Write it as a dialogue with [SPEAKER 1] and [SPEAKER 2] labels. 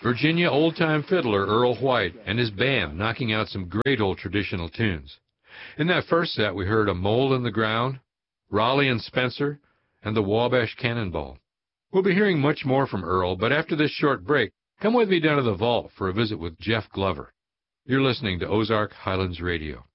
[SPEAKER 1] Virginia old-time fiddler Earl White and his band knocking out some great old traditional tunes. In that first set, we heard A Mole in the Ground, Raleigh and Spencer, and the Wabash Cannonball. We'll be hearing much more from Earl, but after this short break, come with me down to the vault for a visit with Jeff Glover. You're listening to Ozark Highlands Radio.